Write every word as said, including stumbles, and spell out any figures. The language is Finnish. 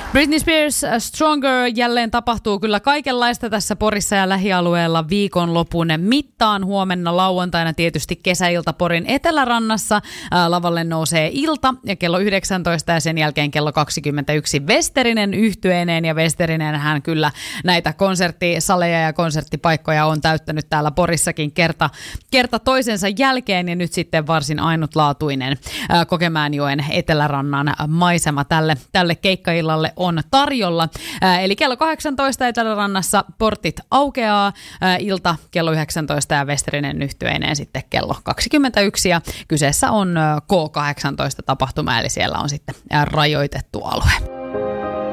Britney Spears Stronger jälleen tapahtuu kyllä kaikenlaista tässä Porissa ja lähialueella viikonlopun mittaan. Huomenna lauantaina tietysti kesäilta Porin Etelärannassa. Ää, lavalle nousee Ilta ja kello yhdeksäntoista ja sen jälkeen kello kaksikymmentäyksi Westerinen yhtyeineen. Ja Westerinen hän kyllä näitä konserttisaleja ja konserttipaikkoja on täyttänyt täällä Porissakin kerta, kerta toisensa jälkeen. Ja nyt sitten varsin ainutlaatuinen ää, Kokemäenjoen Etelärannan maisema tälle, tälle keikkaillalle on tarjolla. Ää, eli kello kahdeksantoista Etelärannassa portit aukeaa, ää, ilta kello yhdeksäntoista ja Westerinen yhtyeineen sitten kello kaksikymmentäyksi. Ja kyseessä on ää, K kahdeksantoista tapahtuma, eli siellä on sitten ää, rajoitettu alue.